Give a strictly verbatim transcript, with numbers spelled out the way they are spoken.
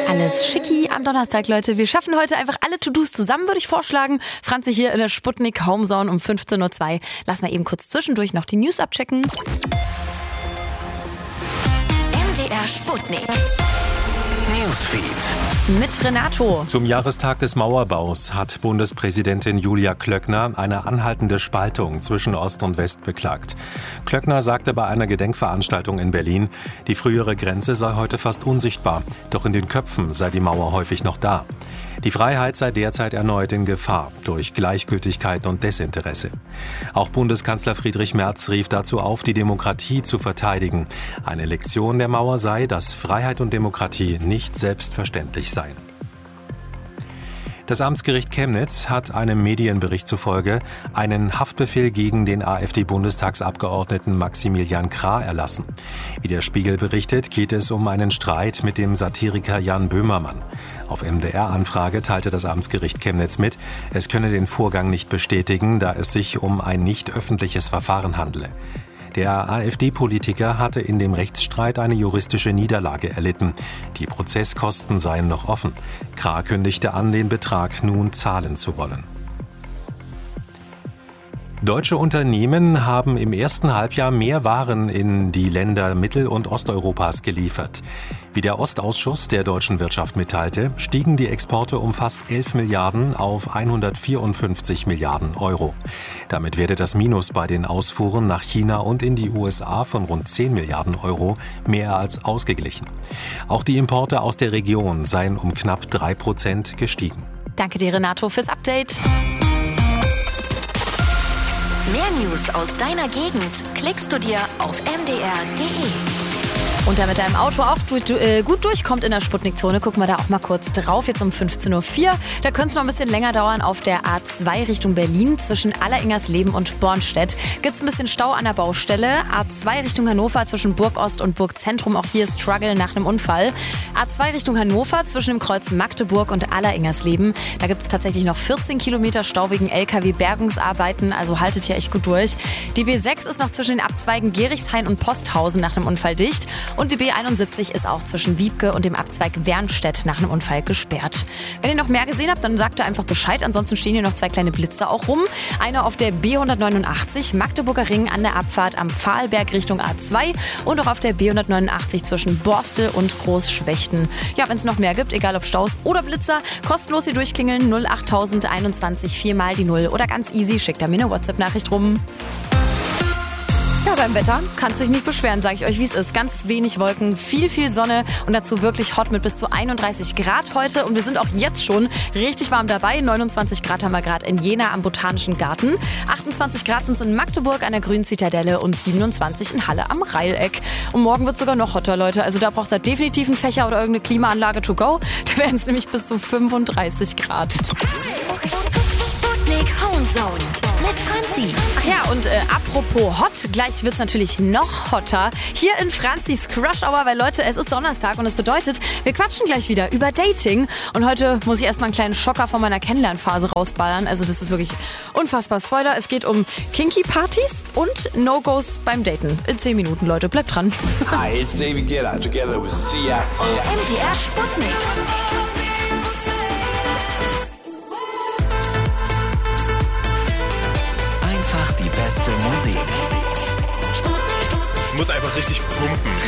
Alles schicki am Donnerstag, Leute. Wir schaffen heute einfach alle To-Dos zusammen, würde ich vorschlagen. Franzi hier in der Sputnik Homezone um fünfzehn Uhr zwei. Lass mal eben kurz zwischendurch noch die News abchecken. M D R Sputnik Newsfeed mit Renato. Zum Jahrestag des Mauerbaus hat Bundespräsidentin Julia Klöckner eine anhaltende Spaltung zwischen Ost und West beklagt. Klöckner sagte bei einer Gedenkveranstaltung in Berlin, die frühere Grenze sei heute fast unsichtbar, doch in den Köpfen sei die Mauer häufig noch da. Die Freiheit sei derzeit erneut in Gefahr durch Gleichgültigkeit und Desinteresse. Auch Bundeskanzler Friedrich Merz rief dazu auf, die Demokratie zu verteidigen. Eine Lektion der Mauer sei, dass Freiheit und Demokratie nicht selbstverständlich seien. Das Amtsgericht Chemnitz hat einem Medienbericht zufolge einen Haftbefehl gegen den AfD-Bundestagsabgeordneten Maximilian Krah erlassen. Wie der Spiegel berichtet, geht es um einen Streit mit dem Satiriker Jan Böhmermann. Auf M D R-Anfrage teilte das Amtsgericht Chemnitz mit, es könne den Vorgang nicht bestätigen, da es sich um ein nicht öffentliches Verfahren handele. Der AfD-Politiker hatte in dem Rechtsstreit eine juristische Niederlage erlitten. Die Prozesskosten seien noch offen. Krah kündigte an, den Betrag nun zahlen zu wollen. Deutsche Unternehmen haben im ersten Halbjahr mehr Waren in die Länder Mittel- und Osteuropas geliefert. Wie der Ostausschuss der deutschen Wirtschaft mitteilte, stiegen die Exporte um fast elf Milliarden auf hundertvierundfünfzig Milliarden Euro. Damit werde das Minus bei den Ausfuhren nach China und in die U S A von rund zehn Milliarden Euro mehr als ausgeglichen. Auch die Importe aus der Region seien um knapp drei Prozent gestiegen. Danke dir, Renato, fürs Update. Mehr News aus deiner Gegend klickst du dir auf m d r punkt d e. Und wer mit deinem Auto auch du, du, äh, gut durchkommt in der Sputnik-Zone, gucken wir da auch mal kurz drauf. Jetzt um fünfzehn Uhr vier. Da könnte es noch ein bisschen länger dauern auf der A zwei Richtung Berlin zwischen Alleringersleben und Bornstedt. Gibt es ein bisschen Stau an der Baustelle. A zwei Richtung Hannover zwischen Burgost und Burgzentrum. Auch hier Struggle nach einem Unfall. A zwei Richtung Hannover zwischen dem Kreuz Magdeburg und Alleringersleben. Da gibt es tatsächlich noch vierzehn Kilometer Stau wegen L K W-Bergungsarbeiten. Also haltet hier echt gut durch. Die B sechs ist noch zwischen den Abzweigen Gerichshain und Posthausen nach einem Unfall dicht. Und die B einundsiebzig ist auch zwischen Wiebke und dem Abzweig Wernstedt nach einem Unfall gesperrt. Wenn ihr noch mehr gesehen habt, dann sagt ihr einfach Bescheid. Ansonsten stehen hier noch zwei kleine Blitze auch rum. Einer auf der B hundertneunundachtzig, Magdeburger Ring an der Abfahrt am Pfahlberg Richtung A zwei und auch auf der B hundertneunundachtzig zwischen Borstel und Großschwechten. Ja, wenn es noch mehr gibt, egal ob Staus oder Blitzer, kostenlos hier durchklingeln null achttausend einundzwanzig vier mal die Null oder ganz easy, schickt da mir eine WhatsApp-Nachricht rum. Ja, beim Wetter kannst dich nicht beschweren, sage ich euch, wie es ist. Ganz wenig Wolken, viel, viel Sonne und dazu wirklich hot mit bis zu einunddreißig Grad heute. Und wir sind auch jetzt schon richtig warm dabei. neunundzwanzig Grad haben wir gerade in Jena am Botanischen Garten. achtundzwanzig Grad sind es in Magdeburg an der Grünen Zitadelle und siebenundzwanzig in Halle am Reileck. Und morgen wird es sogar noch hotter, Leute. Also da braucht ihr definitiv einen Fächer oder irgendeine Klimaanlage to go. Da werden es nämlich bis zu fünfunddreißig Grad. Sputnik Homezone mit Franzi. Ach ja, und äh, apropos hot, gleich wird's natürlich noch hotter. Hier in Franzis Crush Hour, weil Leute, es ist Donnerstag und es bedeutet, wir quatschen gleich wieder über Dating. Und heute muss ich erstmal einen kleinen Schocker von meiner Kennenlernphase rausballern. Also das ist wirklich unfassbar Spoiler. Es geht um Kinky-Partys und No-Gos beim Daten. In zehn Minuten, Leute, bleibt dran. Hi, it's David Guetta together with Sia. M D R Sputnik. Einfach die beste Musik. Es muss einfach richtig pumpen.